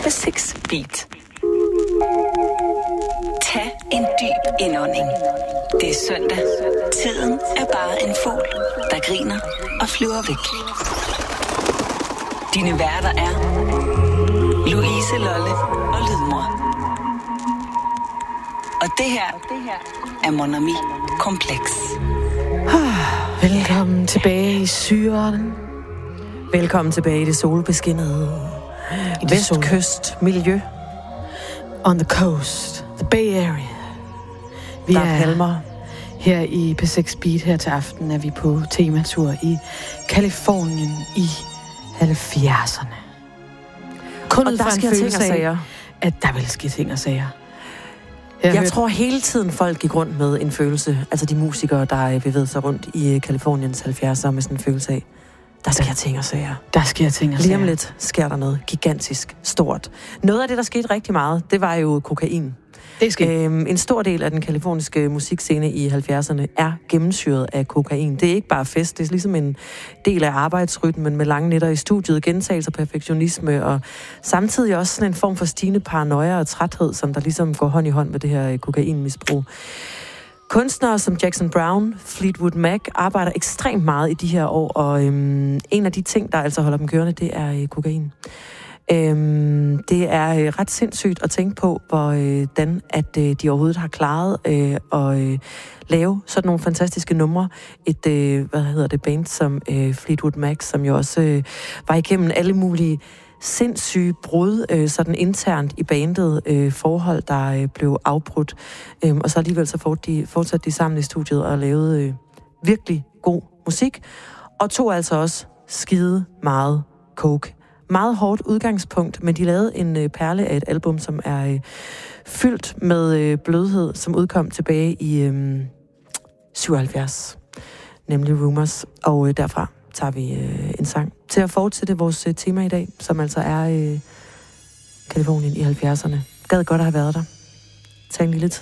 P6 Beat. Tag en dyb indånding. Det er søndag. Tiden er bare en fugl, der griner og flyver væk. Dine værter er Louise Lolle og Lydmor. Og det her er Mon Ami Kompleks. Velkommen tilbage i syren. Velkommen tilbage i det solbeskinnede vestkystmiljø. On the coast, the Bay Area. Vi der er palmer. Her i P6 Beat her til aften er vi på tematur i Californien i 70'erne. Kun og der sker ting og sager. At der vil ske ting og sager. Jeg tror hele tiden folk gik rundt med en følelse, altså de musikere, der bevægede sig rundt i Californiens 70'er med sådan en følelse af, der sker ting og sager. Der sker ting og sager. Lige om lidt sker der noget gigantisk stort. Noget af det, der skete rigtig meget, det var jo kokain. Det skete. En stor del af den kaliforniske musikscene i 70'erne er gennemsyret af kokain. Det er ikke bare fest, det er ligesom en del af arbejdsrytmen med lange nætter i studiet, gentagelser, perfektionisme og samtidig også sådan en form for stigende paranoia og træthed, som der ligesom går hånd i hånd med det her kokainmisbrug. Kunstnere som Jackson Browne, Fleetwood Mac arbejder ekstremt meget i de her år, og en af de ting, der altså holder dem kørende, det er kokain. Det er ret sindssygt at tænke på, hvordan at de overhovedet har klaret at lave sådan nogle fantastiske numre. Et band som Fleetwood Mac, som jo også var igennem alle mulige sindssyge brud, sådan internt i bandet, forhold, der blev afbrudt. Og så alligevel så fortsatte de sammen i studiet og lavede virkelig god musik. Og tog altså også skide meget coke. Meget hårdt udgangspunkt, men de lavede en perle af et album, som er fyldt med blødhed, som udkom tilbage i 77, nemlig Rumors. Og derfra tager vi en sang til at fortsætte vores tema i dag, som altså er Californien i 70'erne. Gad godt at have været der. Tag en lille tid.